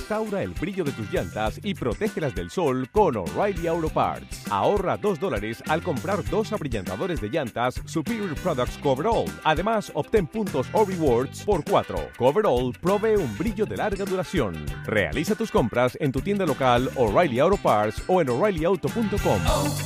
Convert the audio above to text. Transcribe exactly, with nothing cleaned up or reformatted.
Restaura el brillo de tus llantas y protégelas del sol con O'Reilly Auto Parts. Ahorra dos dólares al comprar dos abrillantadores de llantas Superior Products Coverall. Además, obtén puntos o rewards por cuatro. Coverall provee un brillo de larga duración. Realiza tus compras en tu tienda local O'Reilly Auto Parts o en O'Reilly Auto punto com.